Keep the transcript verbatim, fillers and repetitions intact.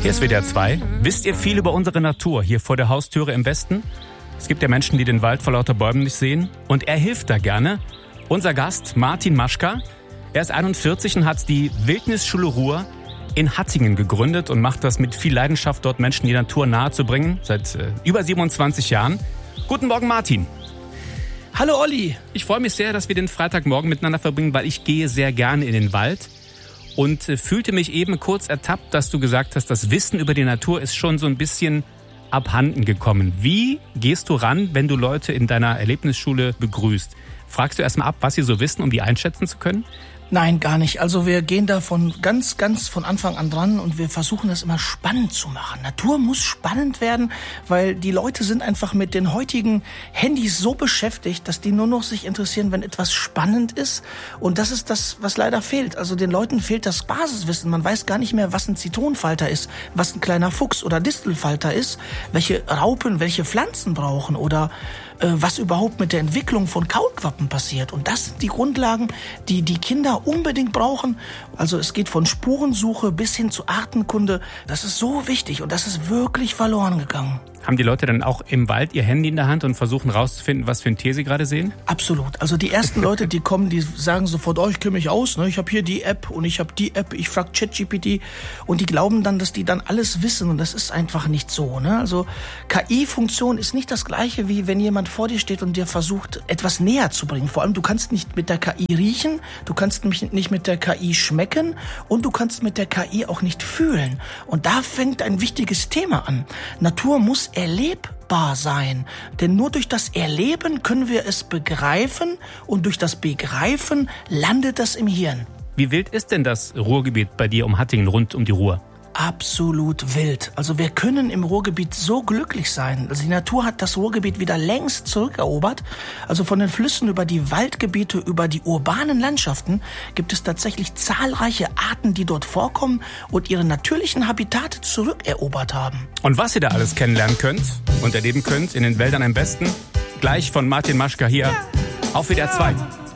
Hier ist W D R zwei. Wisst ihr viel über unsere Natur hier vor der Haustüre im Westen? Es gibt ja Menschen, die den Wald vor lauter Bäumen nicht sehen. Und er hilft da gerne. Unser Gast Martin Maschka. Er ist einundvierzig und hat die Wildnisschule Ruhr in Hattingen gegründet und macht das mit viel Leidenschaft, dort Menschen die Natur nahe zu bringen. Seit äh, über siebenundzwanzig Jahren. Guten Morgen, Martin. Hallo, Olli. Ich freue mich sehr, dass wir den Freitagmorgen miteinander verbringen, weil ich gehe sehr gerne in den Wald. Und äh, fühlte mich eben kurz ertappt, dass du gesagt hast, das Wissen über die Natur ist schon so ein bisschen abhanden gekommen. Wie gehst du ran, wenn du Leute in deiner Erlebnisschule begrüßt? Fragst du erstmal ab, was sie so wissen, um die einschätzen zu können? Nein, gar nicht. Also wir gehen da von ganz, ganz von Anfang an dran und wir versuchen das immer spannend zu machen. Natur muss spannend werden, weil die Leute sind einfach mit den heutigen Handys so beschäftigt, dass die nur noch sich interessieren, wenn etwas spannend ist. Und das ist das, was leider fehlt. Also den Leuten fehlt das Basiswissen. Man weiß gar nicht mehr, was ein Zitronenfalter ist, was ein kleiner Fuchs oder Distelfalter ist, welche Raupen, welche Pflanzen brauchen oder äh, was überhaupt mit der Entwicklung von Kaulquappen passiert. Und das sind die Grundlagen, die die Kinder unbedingt brauchen. Also es geht von Spurensuche bis hin zu Artenkunde. Das ist so wichtig und das ist wirklich verloren gegangen. Haben die Leute dann auch im Wald ihr Handy in der Hand und versuchen rauszufinden, was für ein Tier sie gerade sehen? Absolut. Also die ersten Leute, die kommen, die sagen sofort, oh, ich kenne mich aus, ne? Ich habe hier die App und ich habe die App, ich frage ChatGPT und die glauben dann, dass die dann alles wissen und das ist einfach nicht so. Ne? Also K I-Funktion ist nicht das Gleiche, wie wenn jemand vor dir steht und dir versucht, etwas näher zu bringen. Vor allem, du kannst nicht mit der K I riechen, du kannst nicht mit der K I schmecken und du kannst mit der K I auch nicht fühlen. Und da fängt ein wichtiges Thema an. Natur muss erlebbar sein. Denn nur durch das Erleben können wir es begreifen und durch das Begreifen landet das im Hirn. Wie wild ist denn das Ruhrgebiet bei dir um Hattingen, rund um die Ruhr? Absolut wild. Also wir können im Ruhrgebiet so glücklich sein. Also die Natur hat das Ruhrgebiet wieder längst zurückerobert. Also von den Flüssen über die Waldgebiete, über die urbanen Landschaften gibt es tatsächlich zahlreiche Arten, die dort vorkommen und ihre natürlichen Habitate zurückerobert haben. Und was ihr da alles kennenlernen könnt und erleben könnt in den Wäldern am besten, gleich von Martin Maschka hier auf W D R zwei.